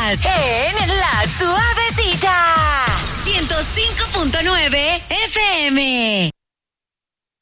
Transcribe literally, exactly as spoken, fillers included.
más en La Suavecita. ciento cinco punto nueve F M.